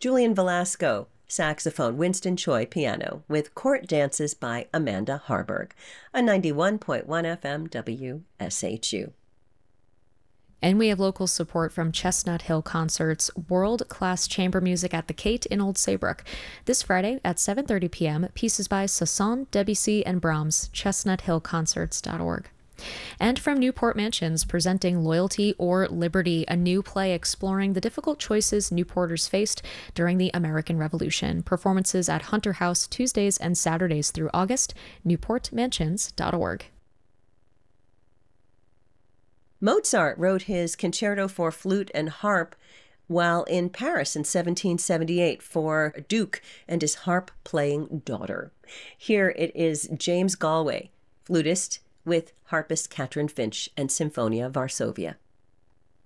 Julian Velasco, saxophone, Winston Choi, piano, with Court Dances by Amanda Harburg, on 91.1 FM WSHU. And we have local support from Chestnut Hill Concerts, world-class chamber music at the Kate in Old Saybrook. This Friday at 7:30 p.m., pieces by Saint-Saëns, Debussy, and Brahms, chestnuthillconcerts.org. And from Newport Mansions, presenting Loyalty or Liberty, a new play exploring the difficult choices Newporters faced during the American Revolution. Performances at Hunter House Tuesdays and Saturdays through August, newportmansions.org. Mozart wrote his Concerto for Flute and Harp while in Paris in 1778 for a duke and his harp-playing daughter. Here it is James Galway, flutist, with harpist Catherine Finch and Symphonia Varsovia.